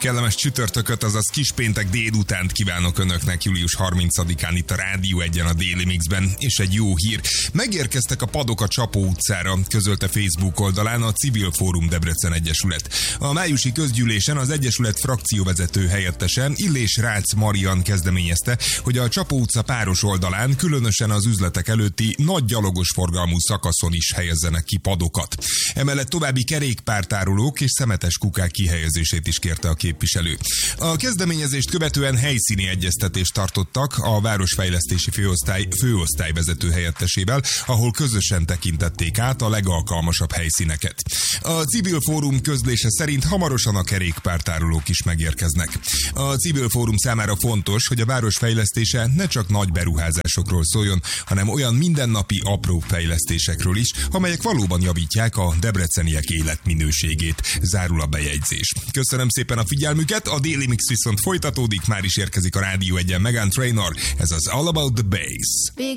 Kellemes csütörtököt, azaz kispéntek délutánt kívánok önöknek július 30-án itt a Rádió Egyen a Déli Mixben, és egy jó hír. Megérkeztek a padok a Csapó utcára, közölte Facebook oldalán a Civil Fórum Debrecen Egyesület. A májusi közgyűlésen az Egyesület frakcióvezető helyettese, Illés Rácz Marian kezdeményezte, hogy a Csapó utca páros oldalán, különösen az üzletek előtti nagy gyalogos forgalmú szakaszon is helyezzenek ki padokat. Emellett további kerékpártárolók és szemetes kukák kihelyezését is kérte a képviselő. A kezdeményezést követően helyszíni egyeztetést tartottak a Városfejlesztési Főosztály vezető helyettesével, ahol közösen tekintették át a legalkalmasabb helyszíneket. A Civil Fórum közlése szerint hamarosan a kerékpártárolók is megérkeznek. A Civil Fórum számára fontos, hogy a város fejlesztése ne csak nagy beruházásokról szóljon, hanem olyan mindennapi apró fejlesztésekről is, amelyek valóban javítják a debreceniek életminőségét, zárul a bejegyzés. Köszönöm szépen a figyelmüket, a Daily Mix viszont folytatódik, már is érkezik a Rádió Egyen Meghan Trainor, ez az All About the Bass.